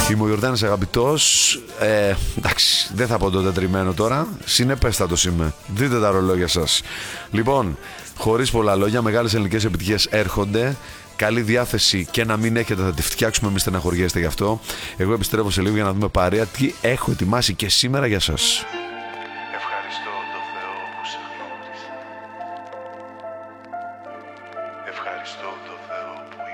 Είμαι ο Ιορδάνης Αγαπητός. Εντάξει, δεν θα πω το τετριμένο τώρα. Συνεπέστατος είμαι. Δείτε τα ρολόγια σας. Λοιπόν, χωρίς πολλά λόγια, μεγάλες ελληνικές επιτυχίες έρχονται. Καλή διάθεση και να μην έχετε, θα τη φτιάξουμε, μη στεναχωριέστε γι' αυτό. Εγώ επιστρέφω σε λίγο για να δούμε παρέα τι έχω ετοιμάσει και σήμερα για σας.